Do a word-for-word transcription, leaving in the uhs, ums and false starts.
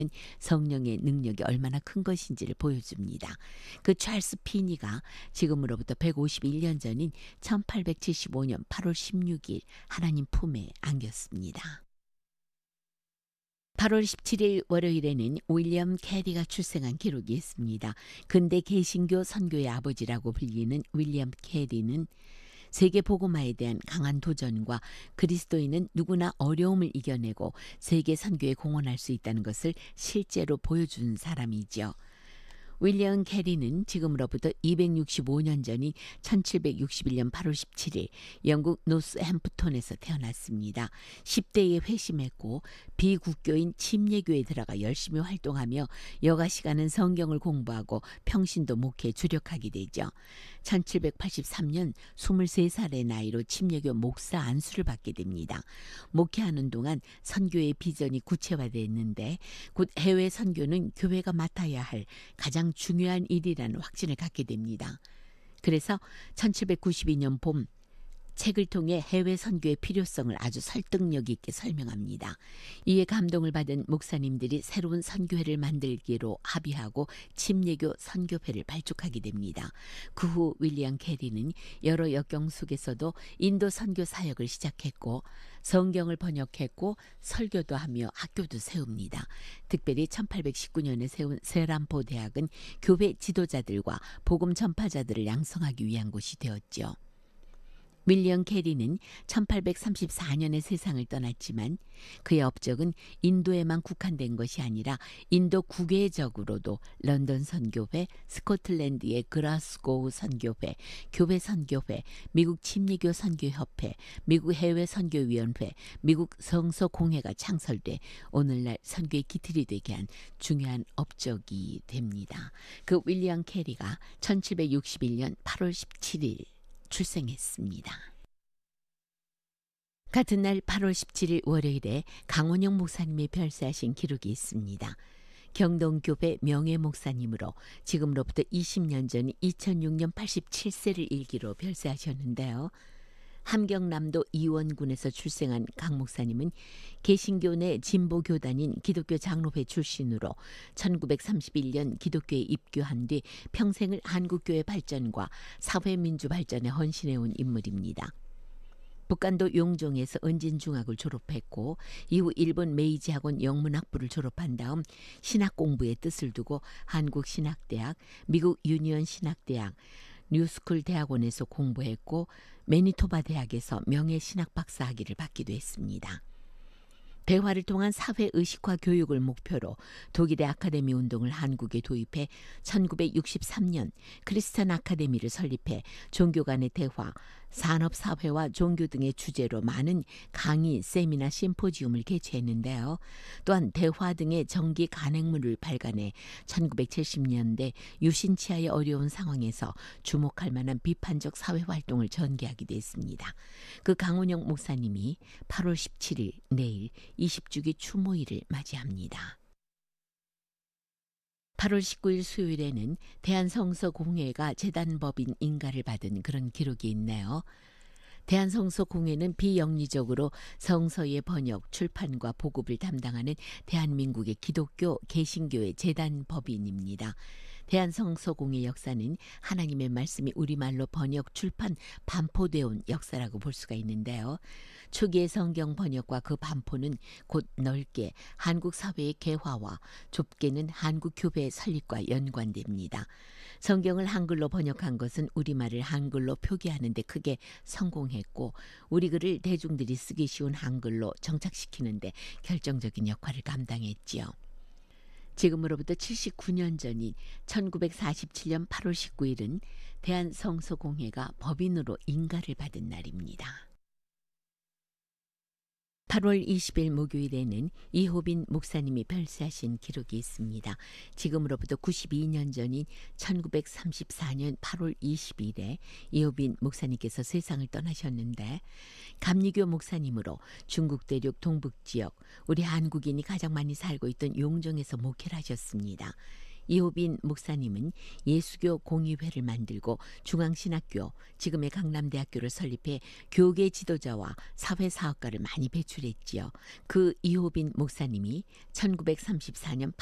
성령의 능력이 얼마나 큰 것인지를 보여줍니다. 그 찰스 피니가 지금으로부터 백오십일 년 전인 천팔백칠십오 년 팔월 십육일 하나님 품에 안겼습니다. 팔월 십칠일 월요일에는 윌리엄 캐리가 출생한 기록이 있습니다. 근대 개신교 선교의 아버지라고 불리는 윌리엄 캐리는 세계 복음화에 대한 강한 도전과 그리스도인은 누구나 어려움을 이겨내고 세계 선교에 공헌할 수 있다는 것을 실제로 보여준 사람이죠. 윌리엄 캐리는 지금으로부터 이백육십오 년 전인 천칠백육십일 년 팔월 십칠일 영국 노스햄프톤에서 태어났습니다. 십 대에 회심했고 비국교인 침례교에 들어가 열심히 활동하며 여가 시간은 성경을 공부하고 평신도 목회에 주력하게 되죠. 천칠백팔십삼 년 스물세 살의 나이로 침례교 목사 안수를 받게 됩니다. 목회하는 동안 선교의 비전이 구체화됐는데 곧 해외 선교는 교회가 맡아야 할 가장 중요한 일이라는 확신을 갖게 됩니다. 그래서 천칠백구십이 년 봄 책을 통해 해외 선교의 필요성을 아주 설득력 있게 설명합니다. 이에 감동을 받은 목사님들이 새로운 선교회를 만들기로 합의하고 침례교 선교회를 발족하게 됩니다. 그 후 윌리엄 캐리는 여러 역경 속에서도 인도 선교 사역을 시작했고 성경을 번역했고 설교도 하며 학교도 세웁니다. 특별히 천팔백십구 년에 세운 세람포 대학은 교회 지도자들과 복음 전파자들을 양성하기 위한 곳이 되었죠. 윌리엄 캐리는 천팔백삼십사 년에 세상을 떠났지만 그의 업적은 인도에만 국한된 것이 아니라 인도 국외적으로도 런던 선교회, 스코틀랜드의 그라스고우 선교회, 교회 선교회, 미국 침례교 선교협회, 미국 해외 선교위원회, 미국 성서공회가 창설돼 오늘날 선교의 기틀이 되게 한 중요한 업적이 됩니다. 그 윌리엄 캐리가 천칠백육십일 년 팔월 십칠일 출생했습니다. 같은 날 팔월 십칠일 월요일에 강원영 목사님이 별세하신 기록이 있습니다. 경동교회 명예 목사님으로 지금으로부터 이십 년 전 이천육 년 팔십칠 세를 일기로 별세하셨는데요. 함경남도 이원군에서 출생한 강 목사님은 개신교 내 진보교단인 기독교 장로회 출신으로 천구백삼십일 년 기독교에 입교한 뒤 평생을 한국교회 발전과 사회민주 발전에 헌신해온 인물입니다. 북한도 용종에서 은진중학을 졸업했고 이후 일본 메이지학원 영문학부를 졸업한 다음 신학 공부에 뜻을 두고 한국신학대학, 미국 유니언 신학대학, 뉴스쿨 대학원에서 공부했고 매니토바 대학에서 명예신학 박사 학위를 받기도 했습니다. 대화를 통한 사회의식화 교육을 목표로 독일의 아카데미 운동을 한국에 도입해 천구백육십삼 년 크리스천 아카데미를 설립해 종교 간의 대화, 산업사회와 종교 등의 주제로 많은 강의, 세미나, 심포지움을 개최했는데요. 또한 대화 등의 정기 간행물을 발간해 천구백칠십 년대 유신치하의 어려운 상황에서 주목할 만한 비판적 사회활동을 전개하기도 했습니다. 그 강원영 목사님이 팔월 십칠일 내일 이십 주기 추모일을 맞이합니다. 팔월 십구일 수요일에는 대한성서공회가 재단법인 인가를 받은 그런 기록이 있네요. 대한성서공회는 비영리적으로 성서의 번역, 출판과 보급을 담당하는 대한민국의 기독교 개신교의 재단법인입니다. 대한성서공회 역사는 하나님의 말씀이 우리말로 번역, 출판, 반포되어 온 역사라고 볼 수가 있는데요. 초기의 성경 번역과 그 반포는 곧 넓게 한국 사회의 개화와 좁게는 한국 교회의 설립과 연관됩니다. 성경을 한글로 번역한 것은 우리말을 한글로 표기하는 데 크게 성공했고 우리 글을 대중들이 쓰기 쉬운 한글로 정착시키는 데 결정적인 역할을 감당했지요. 지금으로부터 칠십구 년 전인 천구백사십칠 년 팔월 십구일은 대한성서공회가 법인으로 인가를 받은 날입니다. 팔월 이십일 목요일에는 이호빈 목사님이 별세하신 기록이 있습니다. 지금으로부터 구십이 년 전인 천구백삼십사 년 팔월 이십일에 이호빈 목사님께서 세상을 떠나셨는데 감리교 목사님으로 중국 대륙 동북지역 우리 한국인이 가장 많이 살고 있던 용정에서 목회를 하셨습니다. 이호빈 목사님은 예수교 공의회를 만들고 중앙신학교, 지금의 강남대학교를 설립해 교계 지도자와 사회사업가를 많이 배출했지요. 그 이호빈 목사님이 천구백삼십사 년